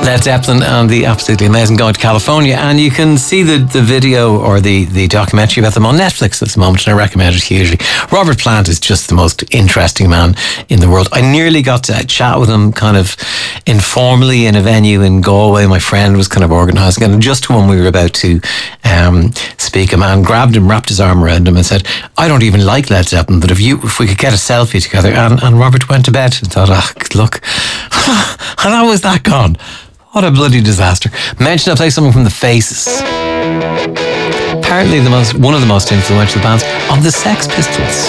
Led Zeppelin and the absolutely amazing Going to California, and you can see the video or the documentary about them on Netflix at the moment, and I recommend it hugely. Robert Plant is just the most interesting man in the world. I nearly got to chat with him kind of informally in a venue in Galway. My friend was kind of organising it, and just when we were about to speak, a man grabbed him, wrapped his arm around him and said, I don't even like Led Zeppelin, but if we could get a selfie together, and Robert went to bed and thought, look, and how was that gone? What a bloody disaster. Mentioned I'll play something from The Faces. Apparently one of the most influential bands of the Sex Pistols.